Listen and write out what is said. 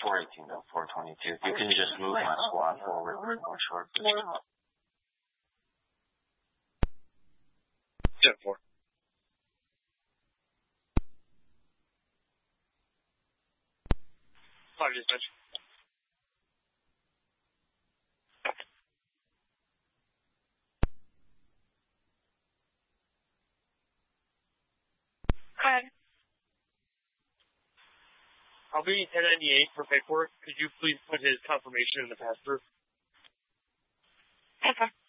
418 to 422. You can just move my squad forward more short. 10-4. Five dispatch. Hi. I'll be 1098 for paperwork. Could you please put his confirmation in the pass-through? Okay.